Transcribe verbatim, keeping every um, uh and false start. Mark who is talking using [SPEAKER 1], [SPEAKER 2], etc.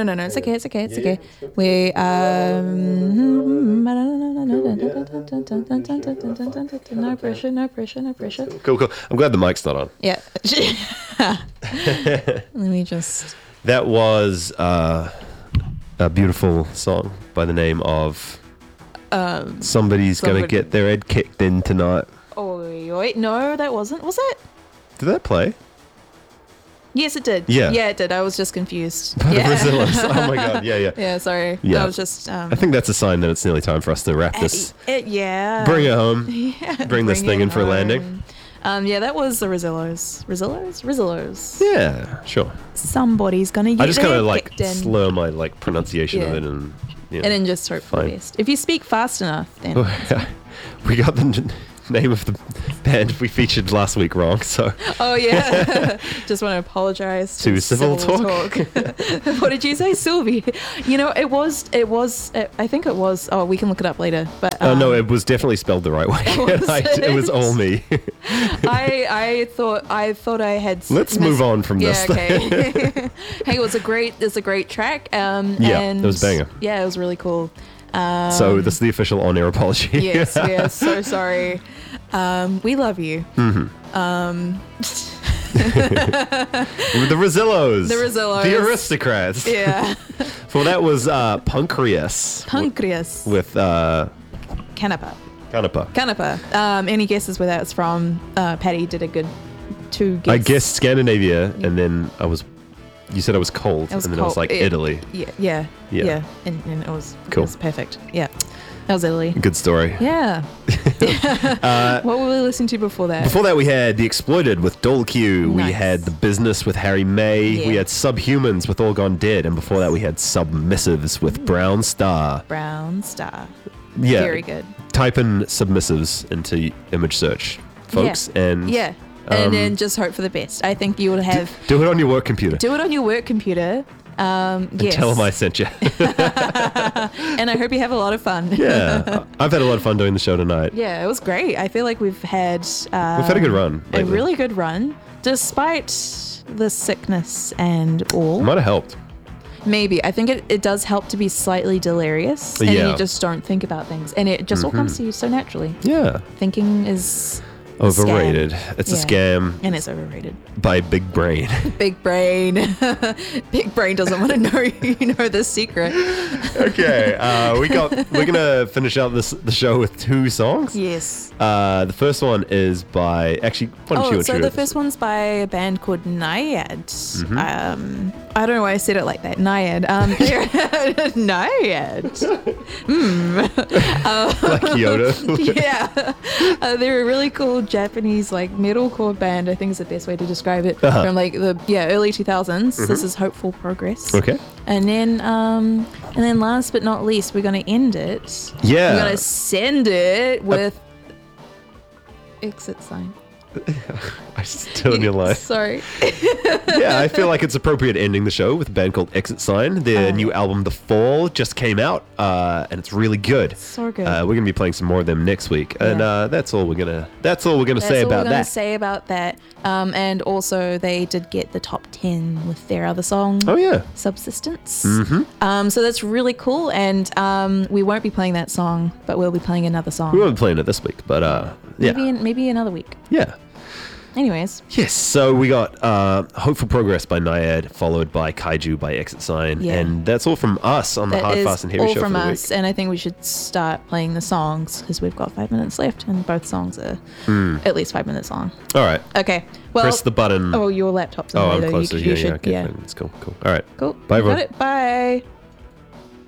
[SPEAKER 1] no, no. It's okay. It's okay. It's okay. We um. No pressure. No pressure. No pressure.
[SPEAKER 2] Cool, cool. I'm glad the mic's not on.
[SPEAKER 1] Yeah. Let me just.
[SPEAKER 2] That was uh, a beautiful song by the name of
[SPEAKER 1] Um.
[SPEAKER 2] Somebody's
[SPEAKER 1] somebody.
[SPEAKER 2] Gonna Get Their Head Kicked In Tonight.
[SPEAKER 1] Oh wait, no, that wasn't. Was it?
[SPEAKER 2] Did that play?
[SPEAKER 1] Yes, it did.
[SPEAKER 2] Yeah.
[SPEAKER 1] Yeah, it did. I was just confused.
[SPEAKER 2] By
[SPEAKER 1] yeah.
[SPEAKER 2] the Brazillos. Oh my god. Yeah, yeah.
[SPEAKER 1] Yeah, sorry.
[SPEAKER 2] Yeah.
[SPEAKER 1] I was just. Um,
[SPEAKER 2] I think that's a sign that it's nearly time for us to wrap this.
[SPEAKER 1] It, yeah.
[SPEAKER 2] Bring it home.
[SPEAKER 1] Yeah.
[SPEAKER 2] Bring this thing
[SPEAKER 1] it
[SPEAKER 2] in for a landing.
[SPEAKER 1] home. Um, yeah, that was the Rosillos. Rosillos? Rosillos.
[SPEAKER 2] Yeah, sure.
[SPEAKER 1] Somebody's gonna get
[SPEAKER 2] I just kind
[SPEAKER 1] their
[SPEAKER 2] of like
[SPEAKER 1] kicked in.
[SPEAKER 2] slur my like pronunciation of
[SPEAKER 1] Yeah.
[SPEAKER 2] it, and you know,
[SPEAKER 1] And then just hope for
[SPEAKER 2] Fine.
[SPEAKER 1] the best. If you speak fast enough, then.
[SPEAKER 2] we got the n- name of the band we featured last week wrong. So
[SPEAKER 1] Oh, yeah. Just want to apologize to,
[SPEAKER 2] To Civil
[SPEAKER 1] Talk. What did you say, Sylvie? You know, it was, it was, it, I think it was, oh, we can look it up later. But
[SPEAKER 2] oh
[SPEAKER 1] um,
[SPEAKER 2] no, it was definitely spelled the right way.
[SPEAKER 1] Was
[SPEAKER 2] I, it was
[SPEAKER 1] it?
[SPEAKER 2] all me.
[SPEAKER 1] I I thought I thought I had. s-
[SPEAKER 2] Let's move on from
[SPEAKER 1] yeah,
[SPEAKER 2] this.
[SPEAKER 1] Okay. Hey, it was a great. It's a great track. Um,
[SPEAKER 2] Yeah,
[SPEAKER 1] and
[SPEAKER 2] it was a banger.
[SPEAKER 1] Yeah, it was really cool. Um,
[SPEAKER 2] So this is the official on-air apology.
[SPEAKER 1] yes, yes. So sorry. Um, we love you.
[SPEAKER 2] Mm-hmm.
[SPEAKER 1] Um,
[SPEAKER 2] The Rosillos.
[SPEAKER 1] The Rosillos.
[SPEAKER 2] The Aristocrats.
[SPEAKER 1] yeah.
[SPEAKER 2] So that was uh, Pancreas.
[SPEAKER 1] Pancreas.
[SPEAKER 2] With uh,
[SPEAKER 1] Canapa.
[SPEAKER 2] Canapa.
[SPEAKER 1] Canapa. Um, any guesses where that's from? Uh, Patty did a good two guess.
[SPEAKER 2] I guessed Scandinavia, and then I was. You said I was cold,
[SPEAKER 1] It was
[SPEAKER 2] and then I was
[SPEAKER 1] cold.
[SPEAKER 2] like
[SPEAKER 1] It-
[SPEAKER 2] Italy.
[SPEAKER 1] Yeah, yeah,
[SPEAKER 2] Yeah.
[SPEAKER 1] yeah, and, and it was
[SPEAKER 2] Cool.
[SPEAKER 1] It was perfect. Yeah, that was Italy.
[SPEAKER 2] Good story.
[SPEAKER 1] Yeah.
[SPEAKER 2] Uh,
[SPEAKER 1] What were we listening to before that?
[SPEAKER 2] Before that, we had The Exploited with Dole Q. We
[SPEAKER 1] Nice.
[SPEAKER 2] had The Business with Harry May.
[SPEAKER 1] Yeah.
[SPEAKER 2] We had Subhumans with All Gone Dead. And before that, we had Submissives with Brown Star.
[SPEAKER 1] Brown Star.
[SPEAKER 2] Yeah.
[SPEAKER 1] Very good.
[SPEAKER 2] Type in Submissives into image search, folks.
[SPEAKER 1] Yeah.
[SPEAKER 2] And
[SPEAKER 1] Yeah.
[SPEAKER 2] um,
[SPEAKER 1] And then just hope for the best. I think you will have.
[SPEAKER 2] do it on your work computer.
[SPEAKER 1] Do it on your work computer. Um,
[SPEAKER 2] and
[SPEAKER 1] yes.
[SPEAKER 2] tell them I sent you.
[SPEAKER 1] And I hope you have a lot of fun.
[SPEAKER 2] Yeah. I've had a lot of fun doing the show tonight.
[SPEAKER 1] Yeah, it was great. I feel like we've had. Um,
[SPEAKER 2] We've had a good run
[SPEAKER 1] A
[SPEAKER 2] lately.
[SPEAKER 1] really good run, despite the sickness and all.
[SPEAKER 2] It might have helped.
[SPEAKER 1] Maybe. I think it, it does help to be slightly delirious. And
[SPEAKER 2] Yeah.
[SPEAKER 1] you just don't think about things. And it just all comes to you so naturally.
[SPEAKER 2] Yeah.
[SPEAKER 1] Thinking is a
[SPEAKER 2] Overrated.
[SPEAKER 1] scam.
[SPEAKER 2] It's a
[SPEAKER 1] Yeah.
[SPEAKER 2] scam
[SPEAKER 1] And it's overrated.
[SPEAKER 2] by Big Brain.
[SPEAKER 1] Big brain. Big brain doesn't want to know you know the secret.
[SPEAKER 2] Okay, uh, we got. We're gonna finish out this the show with two songs.
[SPEAKER 1] Yes.
[SPEAKER 2] Uh, the first one is by actually. Why don't
[SPEAKER 1] Oh,
[SPEAKER 2] you
[SPEAKER 1] so the
[SPEAKER 2] introduce-
[SPEAKER 1] first one's by a band called Naiad.
[SPEAKER 2] Mm-hmm.
[SPEAKER 1] Um, I don't know why I said it like that. Naiad. Um, they're- Naiad.
[SPEAKER 2] like Yoda.
[SPEAKER 1] Yeah. Uh, they're a really cool Japanese like metalcore band. I think is the best way to describe it.
[SPEAKER 2] Uh-huh.
[SPEAKER 1] From like the yeah early two thousands. This is Hopeful Progress.
[SPEAKER 2] Okay.
[SPEAKER 1] And then um, and then last but not least, we're gonna end it.
[SPEAKER 2] Yeah.
[SPEAKER 1] We're gonna send it with exit sign.
[SPEAKER 2] I still in your life.
[SPEAKER 1] Sorry.
[SPEAKER 2] Yeah, I feel like it's appropriate ending the show with a band called Exit Sign. Their
[SPEAKER 1] Oh.
[SPEAKER 2] new album, The Fall, just came out, uh, and it's really good.
[SPEAKER 1] So good.
[SPEAKER 2] Uh, we're gonna be playing some more of them next week, and
[SPEAKER 1] Yeah.
[SPEAKER 2] uh, that's all we're gonna. That's all we're gonna
[SPEAKER 1] That's
[SPEAKER 2] say
[SPEAKER 1] all
[SPEAKER 2] about
[SPEAKER 1] we're gonna
[SPEAKER 2] that.
[SPEAKER 1] say about that. Um, and also, they did get the top ten with their other song,
[SPEAKER 2] Oh yeah.
[SPEAKER 1] Subsistence.
[SPEAKER 2] Mm-hmm.
[SPEAKER 1] Um, so that's really cool. And um, we won't be playing that song, but we'll be playing another song.
[SPEAKER 2] We won't be playing it this week, but uh, yeah,
[SPEAKER 1] Maybe in, maybe another week.
[SPEAKER 2] yeah.
[SPEAKER 1] Anyways,
[SPEAKER 2] Yes, so we got uh, Hopeful Progress by Naiad, followed by Kaiju by Exit Sign,
[SPEAKER 1] Yeah.
[SPEAKER 2] and that's all from us on the
[SPEAKER 1] that
[SPEAKER 2] Hard,
[SPEAKER 1] is
[SPEAKER 2] Fast, and Heavy
[SPEAKER 1] all
[SPEAKER 2] show
[SPEAKER 1] from
[SPEAKER 2] for the
[SPEAKER 1] us.
[SPEAKER 2] week.
[SPEAKER 1] And I think we should start playing the songs because we've got five minutes left, and both songs are
[SPEAKER 2] Hmm.
[SPEAKER 1] at least five minutes long.
[SPEAKER 2] All right,
[SPEAKER 1] Okay. Well,
[SPEAKER 2] press the button.
[SPEAKER 1] oh, your laptop's in
[SPEAKER 2] oh,
[SPEAKER 1] the way,
[SPEAKER 2] I'm
[SPEAKER 1] though.
[SPEAKER 2] closer.
[SPEAKER 1] You, you
[SPEAKER 2] yeah,
[SPEAKER 1] should,
[SPEAKER 2] yeah, okay,
[SPEAKER 1] yeah.
[SPEAKER 2] fine. It's cool, cool. All right,
[SPEAKER 1] Cool.
[SPEAKER 2] Bye,
[SPEAKER 1] You got
[SPEAKER 2] everyone.
[SPEAKER 1] it. Bye.